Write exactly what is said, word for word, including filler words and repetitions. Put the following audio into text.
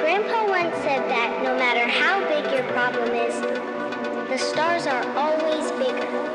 Grandpa once said that no matter how big your problem is, the stars are always bigger.